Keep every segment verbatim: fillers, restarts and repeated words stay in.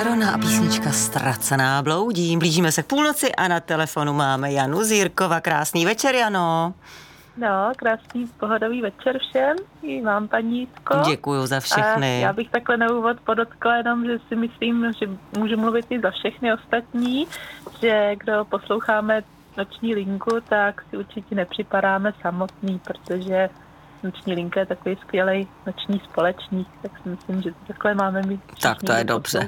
Verona a písnička Ztracená bloudím. Blížíme se k půlnoci a na telefonu máme Janu z Jirkova. Krásný večer, Jano. No, krásný pohodový večer všem. I vám, paní Jitko. Děkuju za všechny. A já bych takhle na úvod podotkla jenom, že si myslím, že můžu mluvit i za všechny ostatní, že kdo posloucháme Noční linku, tak si určitě nepřipadáme samotný, protože Noční linka je takový skvělý noční společník, tak si myslím, že to takhle máme mít všichni. Tak to je dobře.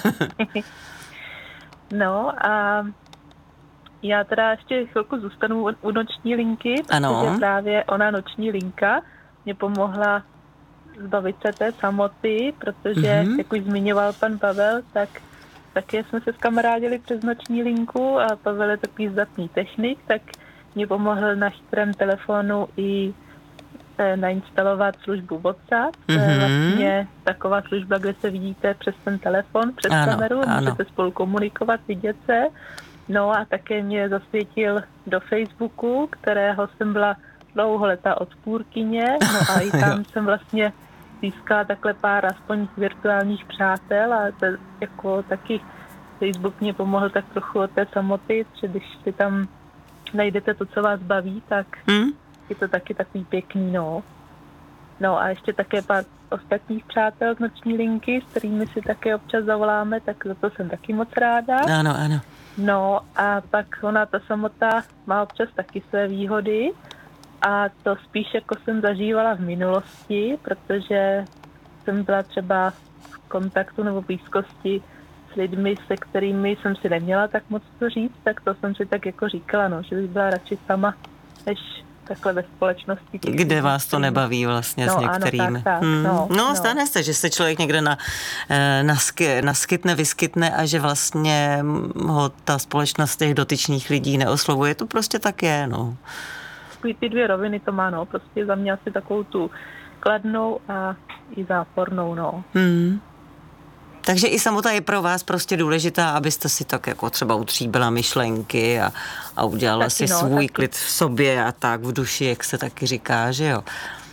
No a já teda ještě chvilku zůstanu u Noční linky, ano. Protože právě ona Noční linka mě pomohla zbavit se té samoty, protože, mm-hmm. jak už zmiňoval pan Pavel, tak taky jsme se skamarádili přes Noční linku a Pavel je takový zdatný technik, tak mě pomohl na chytrém telefonu i nainstalovat službu WhatsApp. Mm-hmm. To je vlastně taková služba, kde se vidíte přes ten telefon, přes ano, kameru, ano. Můžete spolu komunikovat, vidět se. No a také mě zasvětil do Facebooku, kterého jsem byla dlouholetá odpůrkyně, no a i tam jsem vlastně získala takhle pár aspoň virtuálních přátel a to jako taky Facebook mě pomohl tak trochu od té samoty, že když si tam najdete to, co vás baví, tak mm. je to taky takový pěkný, no. No a ještě také pár ostatních přátel z Noční linky, s kterými si také občas zavoláme, tak za to jsem taky moc ráda. Ano, ano. No a pak ona, ta samota, má občas taky své výhody a to spíš jako jsem zažívala v minulosti, protože jsem byla třeba v kontaktu nebo blízkosti s lidmi, se kterými jsem si neměla tak moc to říct, tak to jsem si tak jako říkala, no, že bych byla radši sama, než takhle ve společnosti. Kde vás to nebaví vlastně no, s některými. Ano, tak, tak. Hmm. No, no, no, stane se, že se člověk někde na, nasky, naskytne, vyskytne a že vlastně ho ta společnost těch dotyčných lidí neoslovuje. To prostě tak je, no. Ty dvě roviny to má, no. Prostě za mě asi takovou tu kladnou a i zápornou, no. Hmm. Takže i samota je pro vás prostě důležitá, abyste si tak jako třeba utříbila myšlenky a, a udělala taky si no, svůj taky. klid v sobě a tak v duši, jak se taky říká, že jo?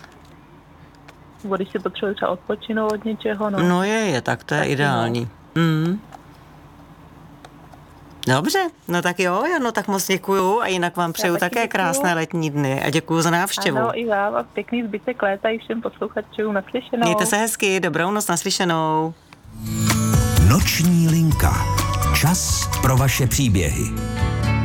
Nebo když si potřebuje třeba odpočinout od něčeho, no. No je, je, tak to je taky ideální. No. Mm. Dobře, no tak jo, no tak moc děkuju a jinak vám přeju také děkuju. Krásné letní dny a děkuju za návštěvu. Ano, i vám a pěkný zbytek léta i všem posluchačům naslyšenou. Mějte se hezky, dobrou noc, naslyšenou. Noční linka. Čas pro vaše příběhy.